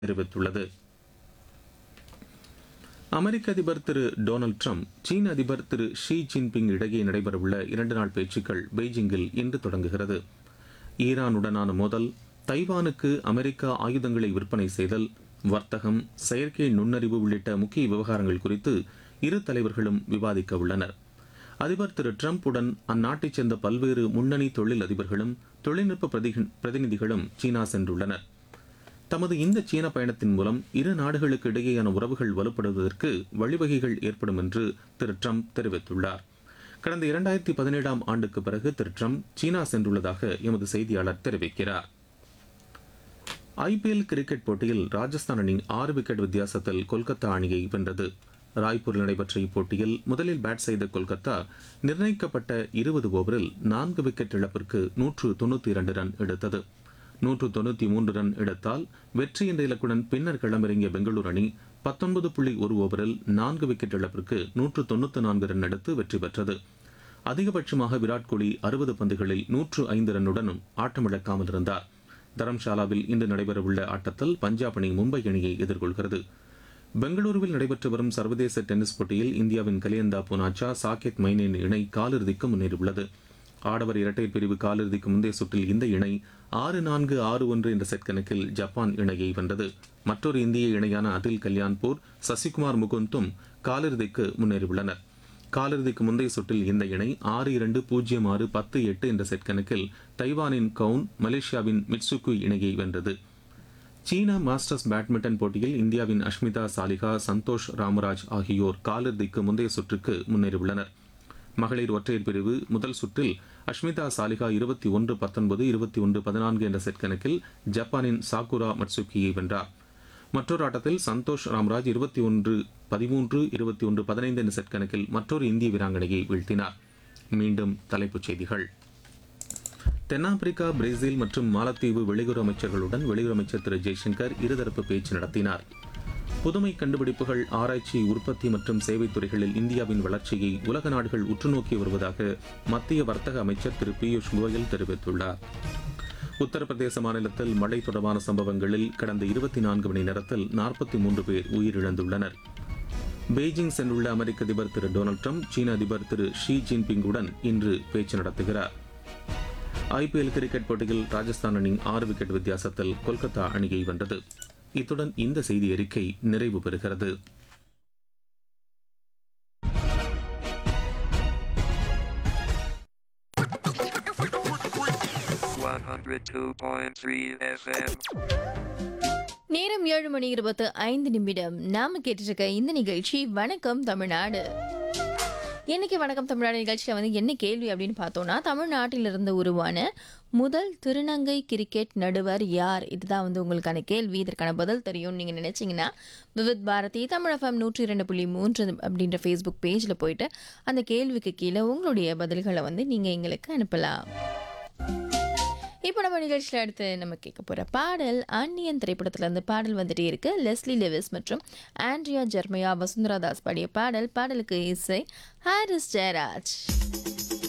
தெரிவித்துள்ளது. அமெரிக்க அதிபர் திரு Donald Trump சீன அதிபர் திரு ஷி ஜின்பிங் இடையே நடைபெறவுள்ள 2 நாள் பேச்சுக்கள் பெய்ஜிங்கில் இன்று தொடங்குகிறது. ஈரானுடனான மோதல், தைவானுக்கு அமெரிக்கா ஆயுதங்களை விற்பனை செய்தல், வர்த்தகம், செயற்கை நுண்ணறிவு உள்ளிட்ட முக்கிய விவகாரங்கள் குறித்து இரு தலைவர்களும் விவாதிக்க உள்ளனர். அதிபர் திரு டிரம்புடன் அந்நாட்டைச் சேர்ந்த பல்வேறு முன்னணி தொழில் அதிபர்களும் தொழில்நுட்ப பிரதிநிதிகளும் சீனா சென்றுள்ளனர். தமது இந்த சீன பயணத்தின் மூலம் இரு நாடுகளுக்கு இடையேயான உறவுகள் வலுப்படுவதற்கு வழிவகைகள் ஏற்படும் என்று திரு ட்ரம்ப் தெரிவித்துள்ளார். கடந்த 2017ஆம் ஆண்டுக்கு பிறகு திரு ட்ரம்ப் சீனா சென்றுள்ளதாக எமது செய்தியாளர் தெரிவிக்கிறார். ஐபிஎல் கிரிக்கெட் போட்டியில் ராஜஸ்தான் அணி 6 விக்கெட் வித்தியாசத்தில் கொல்கத்தா அணியை வென்றது. ராய்ப்பூரில் நடைபெற்ற இப்போட்டியில் முதலில் பேட் செய்த கொல்கத்தா நிர்ணயிக்கப்பட்ட 20 ஓவரில் 4 விக்கெட் இழப்பிற்கு 192 ரன் எடுத்தது. 193 ரன் எடுத்தால் வெற்றி என்ற இலக்குடன் பின்னர் களமிறங்கிய பெங்களூரு அணி 19.1 ஓவரில் 4 விக்கெட் இழப்பிற்கு 194 ரன் எடுத்து வெற்றி பெற்றது. அதிகபட்சமாக விராட் கோலி 60 பந்துகளில் 105 ரன்னுடனும் ஆட்டமிழக்காமல் இருந்தார். தரம்ஷாலாவில் இன்று நடைபெறவுள்ள ஆட்டத்தில் பஞ்சாப் அணி மும்பை அணியை எதிர்கொள்கிறது. பெங்களூருவில் நடைபெற்று வரும் சர்வதேச டென்னிஸ் போட்டியில் இந்தியாவின் கலியந்தா புனாச்சா சாகேத் மைனேன் இணை காலிறுதிக்கு முன்னேறியுள்ளது. ஆடவர் இரட்டையர் பிரிவு காலிறுதிக்கு முந்தைய சுற்றில் இந்த இணை 6-4, 6-1 என்ற செட் கணக்கில் ஜப்பான் இணையை வென்றது. மற்றொரு இந்திய இணையான அதில் கல்யாண்பூர், சசிகுமார் முகுந்தும் காலிறுதிக்கு முன்னேறியுள்ளனர். காலிறுதிக்கு முந்தைய சுற்றில் இந்த இணை 6-2, 0-6, 10-8 என்ற செட் கணக்கில் தைவானின் கவுன், மலேசியாவின் மிட்சுகு இணையை வென்றது. சீனா மாஸ்டர்ஸ் பேட்மிண்டன் போட்டியில் இந்தியாவின் அஷ்மிதா சாலிகா, சந்தோஷ் ராமராஜ் ஆகியோர் காலிறுதிக்கு முந்தைய சுற்றுக்கு முன்னேறியுள்ளனர். மகளிர் ஒற்றையர் பிரிவு முதல் சுற்றில் அஷ்மிதா சாலிகா 21-19, 21-14 என்ற செட் கணக்கில் ஜப்பானின் சாகுரா மட்சுகியை வென்றார். மற்றொரு ஆட்டத்தில் சந்தோஷ் ராம்ராஜ் 21-13, 21-15 என்ற செட் கணக்கில் மற்றொரு இந்திய வீராங்கனையை வீழ்த்தினார். மீண்டும் தலைப்புச் செய்திகள். தென்னாப்பிரிக்கா, பிரேசில் மற்றும் மாலத்தீவு வெளியுறவு அமைச்சர்களுடன் வெளியுறவு அமைச்சர் திரு ஜெய்சங்கர் இருதரப்பு பேச்சு நடத்தினார். புதுமை கண்டுபிடிப்புகள், ஆராய்ச்சி, உற்பத்தி மற்றும் சேவைத் துறைகளில் இந்தியாவின் வளர்ச்சியை உலக நாடுகள் உற்றுநோக்கி வருவதாக மத்திய வர்த்தக அமைச்சர் திரு பியூஷ் கோயல் தெரிவித்துள்ளார். உத்தரப்பிரதேச மாநிலத்தில் மழை தொடர்பான சம்பவங்களில் கடந்த 24 மணி நேரத்தில் 43 பேர் உயிரிழந்துள்ளனர். பெய்ஜிங் சென்றுள்ள அமெரிக்க அதிபர் திரு டொனால்டு ட்ரம்ப் சீன அதிபர் திரு ஷி ஜின்பிங்குடன் இன்று பேச்சு நடத்துகிறார். ஐபிஎல் கிரிக்கெட் போட்டியில் ராஜஸ்தான் அணி 6 விக்கெட் வித்தியாசத்தில் கொல்கத்தா அணியை வென்றது. இத்துடன் இந்த செய்தி அறிக்கை நிறைவு பெறுகிறது. நேரம் 7:25. நாம கேட்டுருக்க இந்த நிகழ்ச்சி வணக்கம் தமிழ்நாடு. இன்னைக்கு வணக்கம் தமிழ்நாடு நிகழ்ச்சியில் என்ன கேள்வி அப்படின்னு பார்த்தோம்னா, தமிழ்நாட்டிலிருந்து உருவான முதல் திருநங்கை கிரிக்கெட் நடுவர் யார்? இதுதான் உங்களுக்கான கேள்வி. இதற்கான பதில் தெரியும் நீங்கள் நினைச்சீங்கன்னா விவித் பாரதி தமிழ் FM 102.3 அப்படின்ற ஃபேஸ்புக் பேஜில் போயிட்டு அந்த கேள்விக்கு கீழே உங்களுடைய பதில்களை நீங்கள் எங்களுக்கு அனுப்பலாம். இப்போ நம்ம நிகழ்ச்சியில் அடுத்து நம்ம கேட்க போகிற பாடல் அந்நியன் திரைப்படத்திலிருந்து பாடல் வந்துட்டே இருக்கு. லெஸ்லி லெவிஸ் மற்றும் ஆண்ட்ரியா ஜெர்மையா, வசுந்தரா தாஸ் பாடிய பாடல். பாடலுக்கு இசை ஹாரிஸ் ஜெயராஜ்.